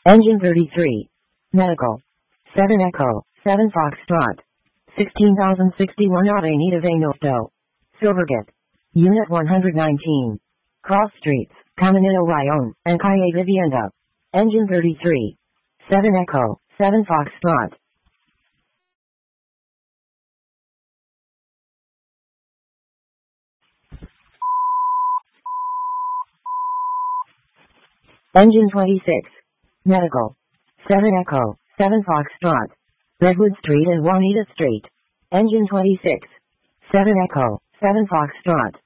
Engine 33. Medical. 7 Echo, 7 Foxtrot. 16,061 Avenida Venusto. Silvergate. Unit 119. Cross Streets, Caminito Rayón, and Calle Vivienda. Engine 33. 7 Echo, 7 Foxtrot. Engine 26. Medical. 7 Echo, 7 Foxtrot. Redwood Street and Juanita Street. Engine 26. 7 Echo, 7 Foxtrot.